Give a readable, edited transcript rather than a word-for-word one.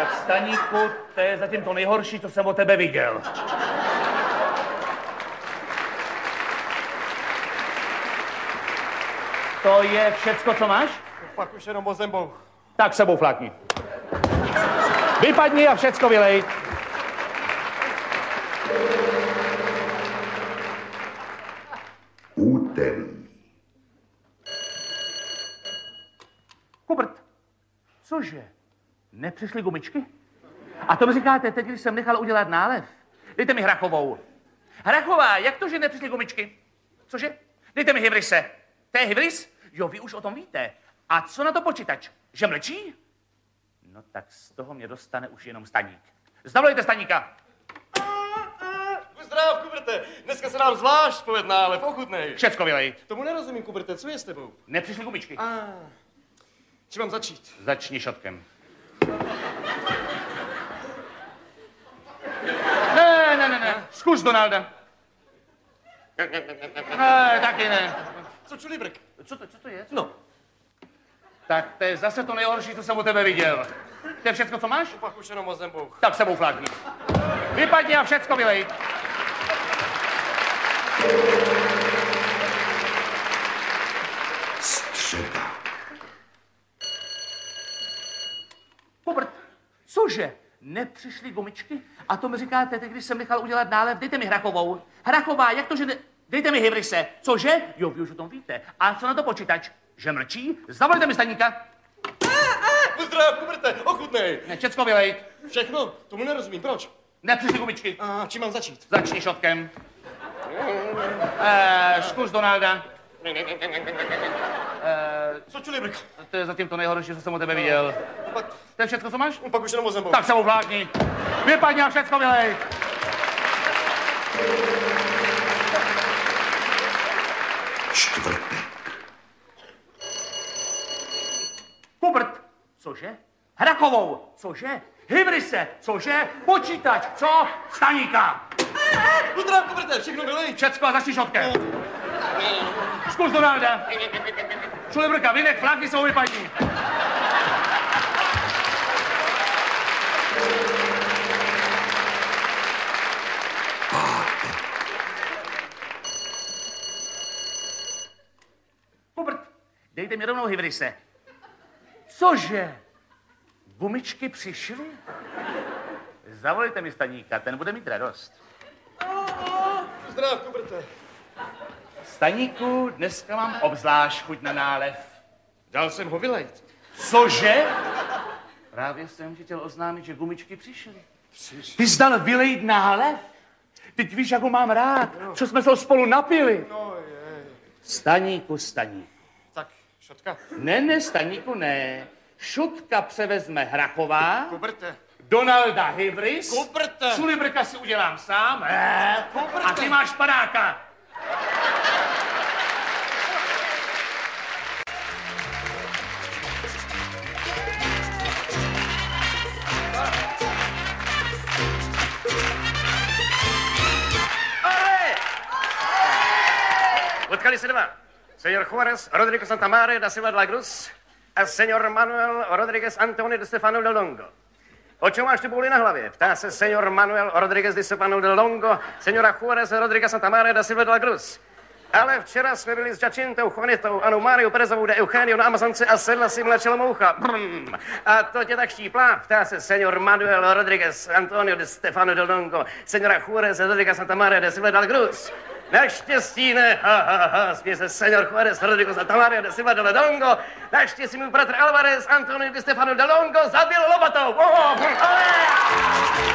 Tak Staníku, to je zatím to nejhorší, co jsem o tebe viděl. To je všecko, co máš? Pak už jenom o zembou. Tak sebou flákni. Vypadni a všecko vylej. Úterý. Hubert, cože? Nepřišly gumičky? A to mi říkáte teď, když jsem nechal udělat nálev. Dejte mi Hrachovou. Hrachová, jak to, že nepřišly gumičky? Cože? Dejte mi Hybrise. To je Hybris? Jo, vy už o tom víte. A co na to počítač? Že mlčí? No tak z toho mě dostane už jenom Staník. Zavolejte Staníka. Zdrav, Kuberte. Dneska se nám zvlášť povedná, ale ochutnej. Všecko vylej. Tomu nerozumím, Kuberte, co je s tebou? Nepřišly gumičky. Či mám začít? Začni šotkem. Ne. Zkus Donalda. Ne, taky ne. Co čulibrk? Co to je? No. Tak to je zase to nejhorší, co jsem u tebe viděl. To je všecko, co máš? Pak už jenom o zembou. Tak sebou flákni. Vypadni a všecko vylej. Středa. Hubert, cože? Nepřišly gumičky? A to mi říkáte teď, když jsem nechal udělat nálev. Dejte mi Hrachovou. Hrachová, jak to, že Dejte mi Hybrise. Cože? Jo, vy už o tom víte. A co na to počítač? Že mlčí? Zavolejte mi Staníka. Zdrav, Kuberte, ochutnej. Ne, všecko vylej. Všechno? Tomu nerozumím, proč? Nepřišly gumičky. Či mám začít? Začni šotkem. Zkus Donalda. Co čulibrk? To je zatím to nejhorší, co jsem o tebe viděl. To je všecko, co máš? Pak už jenom o zembou. Tak se mu vlákni. Vypadni a všecko vylej. Čtvrtek. Hubert, cože? Hrachovou, cože? Hybrise, cože? Počítač, co? Staníka. Zdrav, Kuberte, všechno vylej. Všecko a začni šotkem. Zkus Donalda. Čulibrka, vynek, flákni se ho vypadni. Hubert, dejte mi rovnou Hybrise. Cože? Gumičky přišly? Zavolejte mi Staníka, ten bude mít radost. Zdrav, Kuberte. Staníku, dneska mám obzvlášť chuť na nálev. Dal jsem ho vylejt. Cože? Právě jsem ti chtěl oznámit, že gumičky přišly. Ty jsi dal vylejt nálev? Teď víš, jak ho mám rád. Co jsme se ho spolu napili. No je. Staníku. Tak, šotka. Ne, Staníku, ne. Šutka převezme Hrachová, Kuberte. Donalda Hybris, Kuberte. Čulibrka si udělám sám, Kuberte. a ty máš padáka. Potkali se dva. Señor Juárez Rodríguez Santamaria da Silva de la Cruz a señor Manuel Rodríguez Antonio de Stefano del Longo. O čem máš tu bouli na hlavě? Ptá se señor Manuel Rodríguez de Stefano del Longo, señora Juárez Rodríguez Santamaria da Silva de la Cruz. Ale včera jsme byli s Jacintou, Juanitou, Anou Máriou Perezovou de Eugenio na Amazonce a sedla si mlečela moucha. A to tě tak štíplá? Ptá se señor Manuel Rodríguez Antonio de Stefano del Longo, señora Juárez Rodríguez Santamaria de Silva de la Cruz. Naštěstí ne, směje se señor Juárez Rodríguez Santamaria de Silva de la Longo. Naštěstí můj bratr Alvarez Antonio de Stefano del Longo zabil lopatou.